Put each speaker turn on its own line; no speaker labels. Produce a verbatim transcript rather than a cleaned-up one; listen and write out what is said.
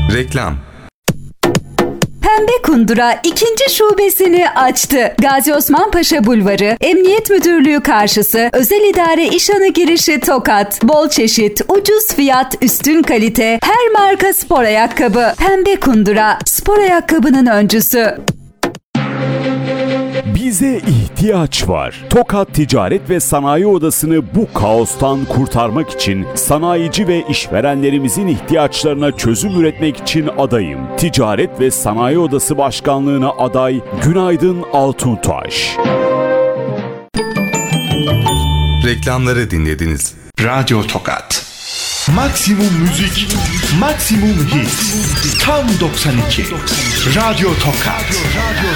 Reklam.
Pembe Kundura ikinci şubesini açtı. Gazi Osman Paşa Bulvarı, Emniyet Müdürlüğü karşısı, Özel İdare İşhanı girişi Tokat. Bol çeşit, ucuz fiyat, üstün kalite, her marka spor ayakkabı. Pembe Kundura, spor ayakkabının öncüsü.
Bize ihtiyaç var. Tokat Ticaret ve Sanayi Odası'nı bu kaostan kurtarmak için sanayici ve işverenlerimizin ihtiyaçlarına çözüm üretmek için adayım. Ticaret ve Sanayi Odası Başkanlığı'na aday Günaydın Altuntaş.
Reklamları dinlediniz.
Radyo Tokat. Maksimum müzik, maksimum hit. Tam doksan iki. Radyo Tokat.